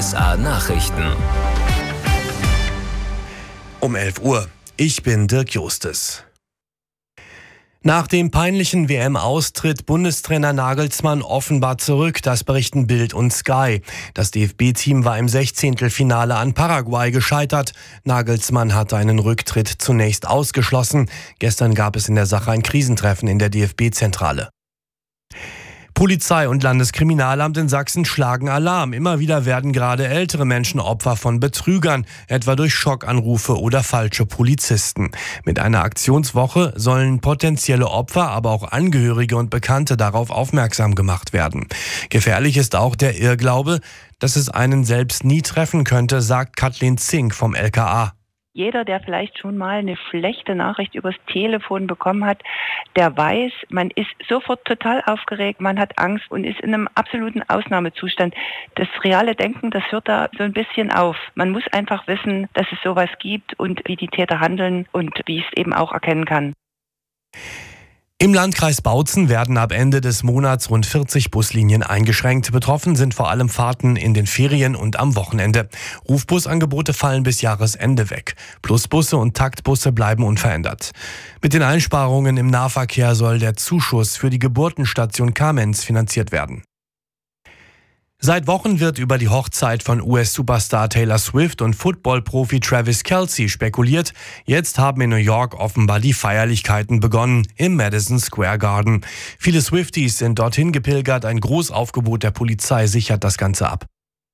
RSA Nachrichten. Um 11 Uhr. Ich bin Dirk Justes. Nach dem peinlichen WM-Austritt Bundestrainer Nagelsmann offenbar zurück, das berichten Bild und Sky. Das DFB-Team war im 16. Finale an Paraguay gescheitert. Nagelsmann hatte einen Rücktritt zunächst ausgeschlossen. Gestern gab es in der Sache ein Krisentreffen in der DFB-Zentrale. Polizei und Landeskriminalamt in Sachsen schlagen Alarm. Immer wieder werden gerade ältere Menschen Opfer von Betrügern, etwa durch Schockanrufe oder falsche Polizisten. Mit einer Aktionswoche sollen potenzielle Opfer, aber auch Angehörige und Bekannte darauf aufmerksam gemacht werden. Gefährlich ist auch der Irrglaube, dass es einen selbst nie treffen könnte, sagt Kathleen Zink vom LKA. Jeder, der vielleicht schon mal eine schlechte Nachricht übers Telefon bekommen hat, der weiß, man ist sofort total aufgeregt, man hat Angst und ist in einem absoluten Ausnahmezustand. Das reale Denken, das hört da so ein bisschen auf. Man muss einfach wissen, dass es sowas gibt und wie die Täter handeln und wie ich es eben auch erkennen kann. Im Landkreis Bautzen werden ab Ende des Monats rund 40 Buslinien eingeschränkt. Betroffen sind vor allem Fahrten in den Ferien und am Wochenende. Rufbusangebote fallen bis Jahresende weg. Plusbusse und Taktbusse bleiben unverändert. Mit den Einsparungen im Nahverkehr soll der Zuschuss für die Geburtenstation Kamenz finanziert werden. Seit Wochen wird über die Hochzeit von US-Superstar Taylor Swift und Football-Profi Travis Kelce spekuliert. Jetzt haben in New York offenbar die Feierlichkeiten begonnen im Madison Square Garden. Viele Swifties sind dorthin gepilgert. Ein Großaufgebot der Polizei sichert das Ganze ab.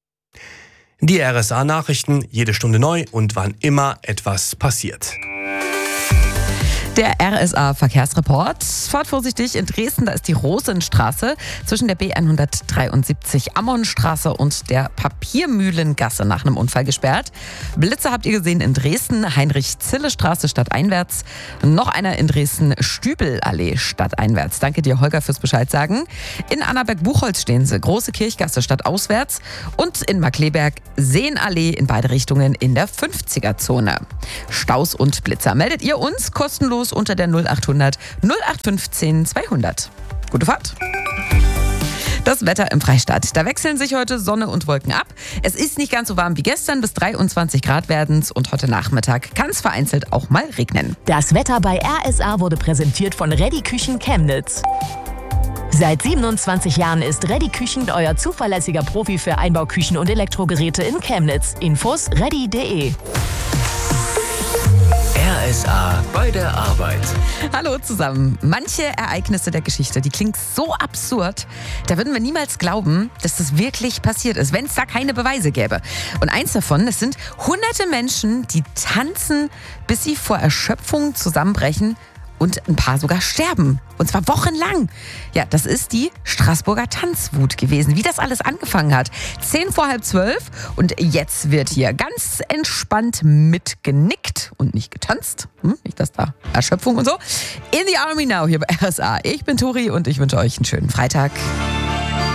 Die RSA-Nachrichten, jede Stunde neu und wann immer etwas passiert. Der RSA-Verkehrsreport. Fahrt vorsichtig in Dresden, da ist die Rosenstraße zwischen der B173 Ammonstraße und der Papiermühlengasse nach einem Unfall gesperrt. Blitze habt ihr gesehen in Dresden, Heinrich-Zille-Straße stadteinwärts. Noch einer in Dresden, Stübelallee stadteinwärts. Danke dir, Holger, fürs Bescheid sagen. In Annaberg-Buchholz stehen sie, Große Kirchgasse stadtauswärts. Und in Markleberg, Seenallee in beide Richtungen in der 50er-Zone. Staus und Blitzer. Meldet ihr uns kostenlos unter der 0800 0815 200. Gute Fahrt! Das Wetter im Freistaat. Da wechseln sich heute Sonne und Wolken ab. Es ist nicht ganz so warm wie gestern, bis 23 Grad werden's und heute Nachmittag kann es vereinzelt auch mal regnen. Das Wetter bei RSA wurde präsentiert von Reddy Küchen Chemnitz. Seit 27 Jahren ist Reddy Küchen euer zuverlässiger Profi für Einbauküchen und Elektrogeräte in Chemnitz. Infos reddy.de. RSA bei der Arbeit. Hallo zusammen. Manche Ereignisse der Geschichte, die klingen so absurd, da würden wir niemals glauben, dass das wirklich passiert ist, wenn es da keine Beweise gäbe. Und eins davon, das sind hunderte Menschen, die tanzen, bis sie vor Erschöpfung zusammenbrechen und ein paar sogar sterben. Und zwar wochenlang. Ja, das ist die Straßburger Tanzwut gewesen. Wie das alles angefangen hat. 11:10 und jetzt wird hier ganz entspannt mitgenickt und nicht getanzt. Nicht, dass da Erschöpfung und so. In the Army Now hier bei RSA. Ich bin Turi und ich wünsche euch einen schönen Freitag.